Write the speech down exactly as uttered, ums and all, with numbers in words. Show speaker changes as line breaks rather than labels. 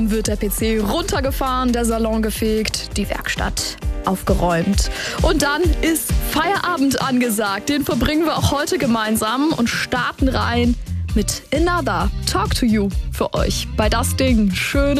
wird der P C runtergefahren, der Salon gefegt, die Werkstatt aufgeräumt. Und dann ist Feierabend angesagt. Den verbringen wir auch heute gemeinsam und starten rein mit Another Talk to You für euch bei Das Ding. Schöne